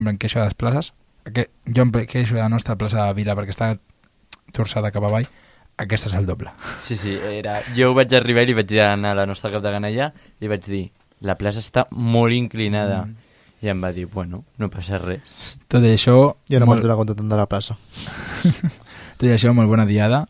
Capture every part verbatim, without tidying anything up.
em queixo de les places. Que, jo em queixo de la nostra plaça de Vila perquè està torçada cap avall. Aquesta és el doble. Sí, sí, era... jo vaig arribar i vaig anar a la nostra cap de Ganella i vaig dir, la plaça està molt inclinada. Mm. I em va dir, bueno, no passa res. Tot i això... Jo no molt... m'ho donar compte tant de la plaça. Tot i això, molt bona diada.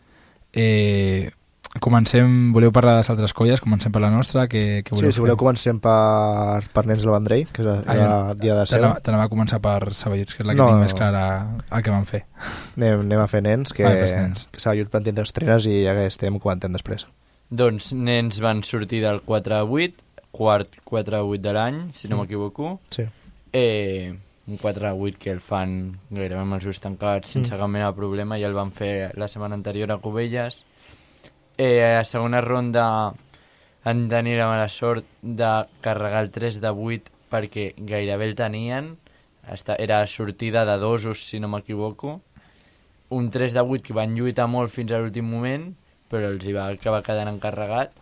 Eh, comencem... Voleu parlar de les altres colles? Comencem per la nostra? Que, que sí, si voleu comencem per, per Nens del Vendrell, que és la ah, dia de seva. Te n'anava a començar per Saballuts, que és la que no, tinc més clara el que van fer. Anem, anem a fer Nens, que, ah, nens. que Saballuts van tindre estrenes i ja que estem comentem després. Doncs Nens van sortir del quatre a vuit, quart quatre a vuit de l'any, si no m'equivoco. Sí. Eh, un quatre a vuit que el fan gairebé amb els ulls tancats, sense mm. cap mena de problema, i el van fer la setmana anterior a Cubelles. Eh, a segona ronda han tenir la mala sort de carregar el tres de vuit perquè gairebé el tenien. Esta, era sortida de dosos, si no m'equivoco. Un tres de vuit que van lluitar molt fins a l'últim moment, però els hi va acabar quedant encarregat.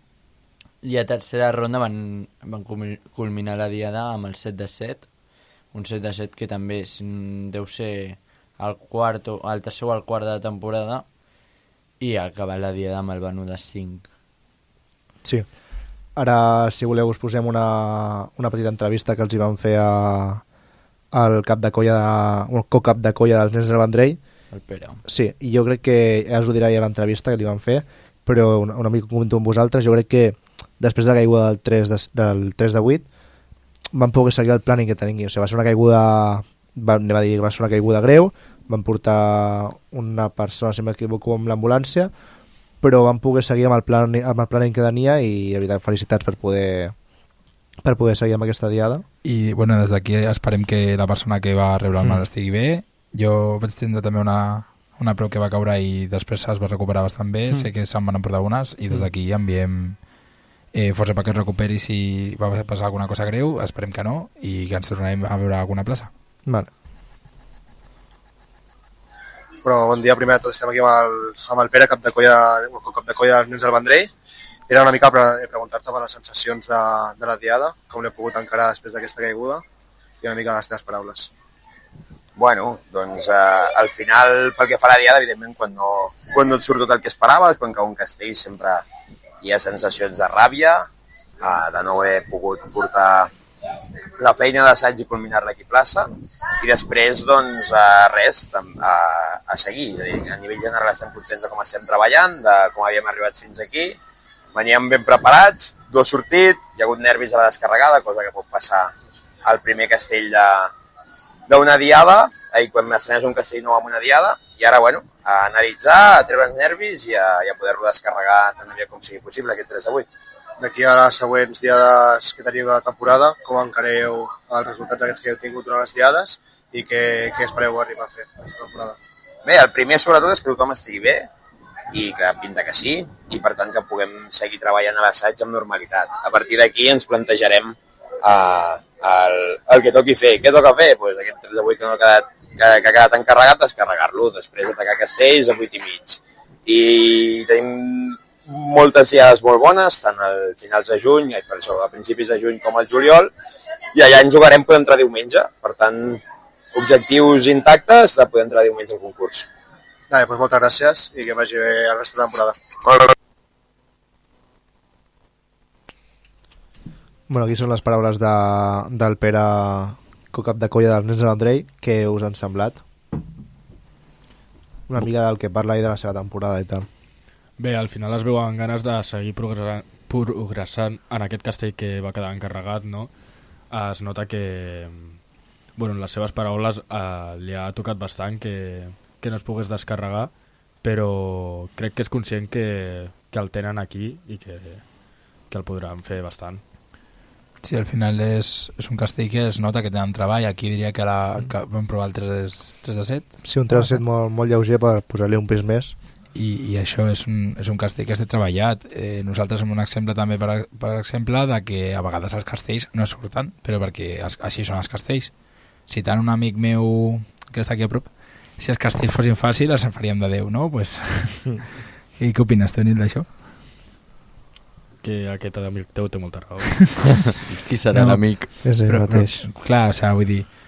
I a tercera ronda van, van culminar la diada amb el set de set, un set de set que també deu ser el, quart o, el tercer o el quart de la temporada, i ha acabat la diada amb el Banu de cinc. Sí. Ara, si voleu, us posem una, una petita entrevista que els hi van fer a, al cap de colla, de, un co-cap de colla dels Nens del Vendrell. El Pere. Sí, i jo crec que, ja us ho dirà ja a l'entrevista que li van fer, però una, una mica comento amb vosaltres, jo crec que després de la caiguda del tres de, del tres de vuit van poder seguir el planning que tenim. O sigui, va ser una caiguda, va, anem a dir, va ser una caiguda greu, van portar una persona, si m'equivoco, amb l'ambulància, però van poder seguir amb el, plan, amb el planning que tenia i, de veritat, felicitats per poder, per poder seguir amb aquesta diada. I, bueno, des d'aquí esperem que la persona que va rebre el mal mm. estigui bé. Jo vaig tindre també una, una preu que va caure i després es va recuperar bastant bé. Mm. Sé que se'n van emportar unes i des d'aquí enviem eh, força perquè es recuperi si va passar alguna cosa greu. Esperem que no i que ens tornarem a veure alguna plaça. Vale. Però bon dia, primer de tot estem aquí amb el, amb el Pere, cap de colla, cap de colla dels Nens del Vendrell. Era una mica per preguntar-te per les sensacions de, de la diada, com l'he pogut encarar després d'aquesta caiguda, i una mica les teves paraules. Bueno, doncs eh, al final, pel que fa a la diada, evidentment, quan no, quan no et surt tot el que esperaves, quan cau un castell sempre hi ha sensacions de ràbia, eh, de no haver pogut portar la feina d'assaig i culminar-la aquí a plaça, i després, doncs, eh, res, a, a seguir. A nivell general estem contents de com estem treballant, de com havíem arribat fins aquí, veníem ben preparats, dos sortit, hi ha hagut nervis a la descarregada, cosa que pot passar al primer castell de d'una diada, i quan m'estrenes un castell nou amb una diada, i ara, bueno, a analitzar, a treure els nervis i a, i a poder-lo descarregar tan aviat com sigui possible aquest tres de vuit. D'aquí a les següents diades que teniu de la temporada, com encareu els resultats aquests que heu tingut durant les diades i què, què espereu arribar a fer aquesta temporada? Bé, el primer sobretot és que tothom estigui bé i que pinta que sí, i per tant que puguem seguir treballant a l'assaig amb normalitat. A partir d'aquí ens plantejarem uh, el, el que toqui fer. Què toca fer? Pues aquest tres de vuit que, no ha quedat, que, que ha quedat encarregat, descarregar-lo, després atacar castells a vuit i mig. I tenim moltes diades molt bones, tant al finals de juny, per això, a principis de juny com al juliol, i allà ens jugarem poder entrar diumenge. Per tant, objectius intactes de poder entrar diumenge al concurs. Vale, pues moltes gràcies i que vagi bé el rest de temporada. Bueno, aquí són les paraules de, del Pere, co-cap de colla dels Nens de Vendrell. Què us han semblat? Una mica del que parla i de la seva temporada i tal. Bé, al final es veuen ganes de seguir progressant, progressant en aquest castell que va quedar encarregat, no? Es nota que, bueno, en les seves paraules eh, li ha tocat bastant que, que no es pogués descarregar, però crec que és conscient que, que el tenen aquí i que, que el podran fer bastant. Sí, al final és, és un castell que es nota que tenen treball. Aquí diria que, la, que vam provar el tres de set. Sí, un tres de set molt, molt lleuger per posar-li un pis més. I, i això és un, és un castell que està treballat. Eh, nosaltres som un exemple també, per, per exemple, de que a vegades els castells no surten, però perquè els, així són els castells. Citant un amic meu que està aquí a prop, si els castells fossin fàcils els en faríem de Déu, no? Pues... I què opines, Toni, d'això? Que aquest amic teu té molta raó. Qui serà no, l'amic? És ell però, mateix. Però, clar, o sigui, vull dir,